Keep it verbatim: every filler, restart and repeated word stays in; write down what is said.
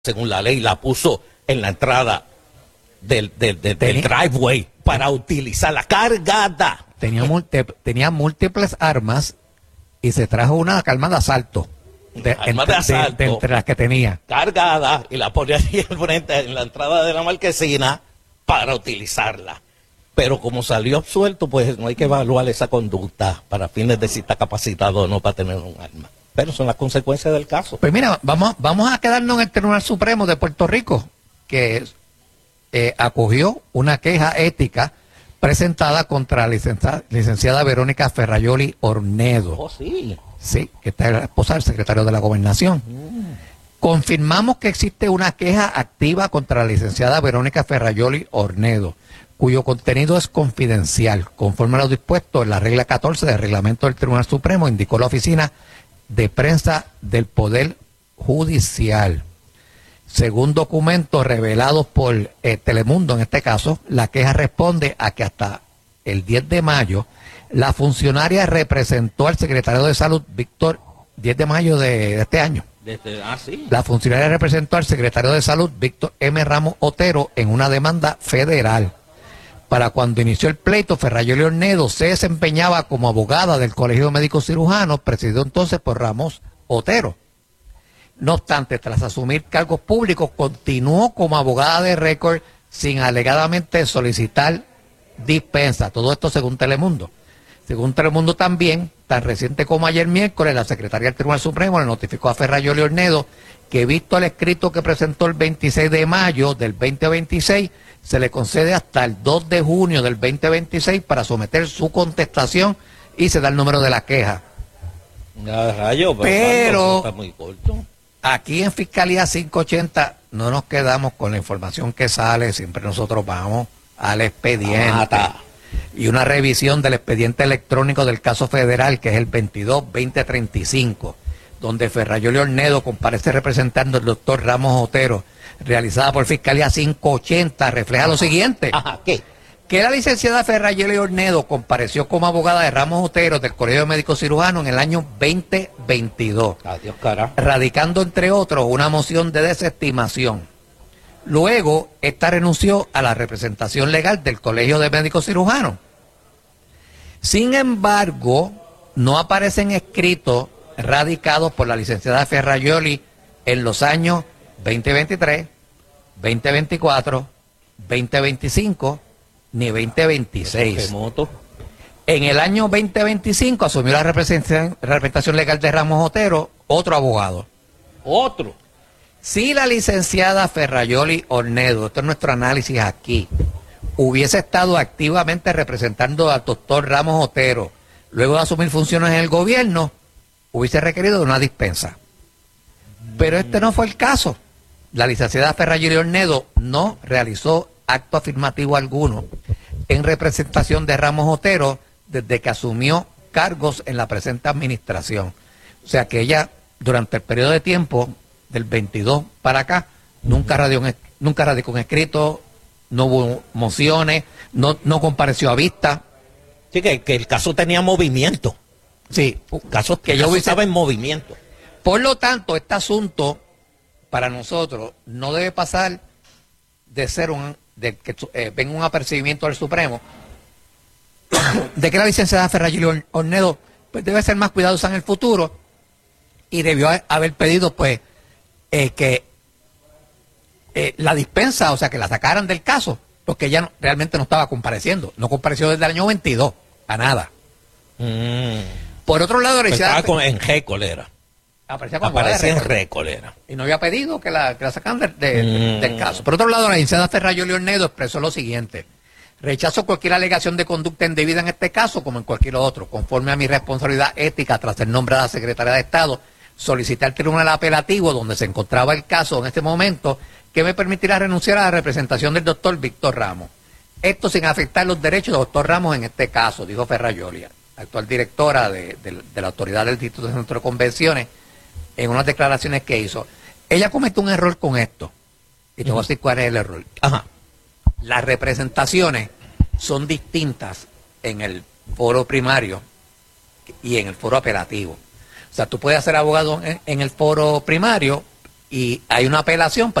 según la ley, la puso en la entrada del, del, del, del driveway para utilizarla cargada. Tenía, multi, tenía múltiples armas y se trajo una calma de asalto. De, Armas entre, de asalto. de, de entre las que tenía. Cargada, y la ponía ahí al frente en la entrada de la marquesina para utilizarla. Pero como salió absuelto, pues no hay que evaluar esa conducta para fines de si está capacitado o no para tener un arma. Pero son las consecuencias del caso. Pues mira, vamos, vamos a quedarnos en el Tribunal Supremo de Puerto Rico, que eh, acogió una queja ética presentada contra la licenciada, licenciada Verónica Ferrayoli Ornedo. Oh, sí. Sí, que está la esposa del secretario de la Gobernación. Mm. Confirmamos que existe una queja activa contra la licenciada Verónica Ferrayoli Ornedo, cuyo contenido es confidencial, conforme a lo dispuesto en la regla catorce del reglamento del Tribunal Supremo, indicó la Oficina de Prensa del Poder Judicial. Según documentos revelados por eh, Telemundo, en este caso, la queja responde a que hasta el diez de mayo, la funcionaria representó al secretario de Salud, Víctor, diez de mayo de, de este año. Desde, ah, sí. La funcionaria representó al secretario de Salud, Víctor M. Ramos Otero, en una demanda federal. Para cuando inició el pleito, Ferrayoli Ornedo se desempeñaba como abogada del Colegio de Médicos Cirujanos, presidido entonces por Ramos Otero. No obstante, tras asumir cargos públicos, continuó como abogada de récord sin alegadamente solicitar dispensa. Todo esto según Telemundo. Según Telemundo también, tan reciente como ayer miércoles, la secretaria del Tribunal Supremo le notificó a Ferrayoli Ornedo que, visto el escrito que presentó el veintiséis de mayo del veinte veintiséis, se le concede hasta el dos de junio del veinte veintiséis para someter su contestación y se da el número de la queja. Ya, rayo, pero, pero está muy corto. Aquí en Fiscalía quinientos ochenta no nos quedamos con la información que sale, siempre nosotros vamos al expediente. Ah, y una revisión del expediente electrónico del caso federal, que es el veintidós veinte treinta y cinco, donde Ferrayoli Ornedo comparece representando al doctor Ramos Otero, realizada por Fiscalía quinientos ochenta, refleja lo siguiente. Ajá, ¿qué? Que la licenciada Ferrayoli Ornedo compareció como abogada de Ramos Otero del Colegio de Médicos Cirujanos en el año veinte veintidós. Adiós, cara. Radicando, entre otros, una moción de desestimación. Luego, esta renunció a la representación legal del Colegio de Médicos Cirujanos. Sin embargo, no aparecen escritos radicados por la licenciada Ferrayoli en los años veinte veintitrés, veinte veinticuatro, veinte veinticinco ni veinte veintiséis. En el año veinte veinticinco asumió la representación, representación legal de Ramos Otero, otro abogado. Otro. Si la licenciada Ferrayoli Ornedo, esto es nuestro análisis aquí, hubiese estado activamente representando al doctor Ramos Otero, luego de asumir funciones en el gobierno, hubiese requerido de una dispensa. Pero este no fue el caso. La licenciada Ferrayoli Ornedo no realizó acto afirmativo alguno en representación de Ramos Otero desde que asumió cargos en la presente administración. O sea que ella, durante el periodo de tiempo del veintidós para acá, nunca radicó, nunca radicó un escrito, no hubo mociones, no, no compareció a vista. Sí, que, que el caso tenía movimiento. Sí, caso que yo estaba en movimiento. Por lo tanto, este asunto para nosotros no debe pasar de ser un, de que eh, venga un apercibimiento del Supremo de que la licenciada Ferrayoli Ornedo pues debe ser más cuidadosa en el futuro y debió haber pedido pues eh, que eh, la dispensa, o sea que la sacaran del caso, porque ella no, realmente no estaba compareciendo, no compareció desde el año veintidós a nada. Mm. Por otro lado, la licenciada estaba con, en Récolera. Aparecía, con Aparecía en Récolera. Y no había pedido que la, que la sacaran de, de, mm. del caso. Por otro lado, la licenciada Ferrayoli Ornedo expresó lo siguiente: rechazo cualquier alegación de conducta indebida en este caso, como en cualquier otro. Conforme a mi responsabilidad ética tras ser nombrada secretaria de Estado, solicité al tribunal apelativo donde se encontraba el caso en este momento que me permitirá renunciar a la representación del doctor Víctor Ramos. Esto sin afectar los derechos del doctor Ramos en este caso, dijo Ferrayoli, actual directora de, de, de la autoridad del Instituto de Centro de Convenciones, en unas declaraciones que hizo. Ella cometió un error con esto. Y te uh-huh. voy a decir cuál es el error. Ajá. Las representaciones son distintas en el foro primario y en el foro apelativo. O sea, tú puedes ser abogado en, en el foro primario y hay una apelación.